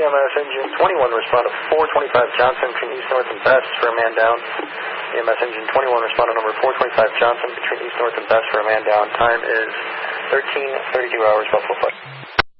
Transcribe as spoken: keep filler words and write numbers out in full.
E M S engine twenty-one, respond to four twenty-five Johnson between East North and Best for a man down. E M S engine twenty-one, respond to number four twenty-five Johnson between East North and Best for a man down. Time is thirteen thirty-two hours, Buffalo Flight.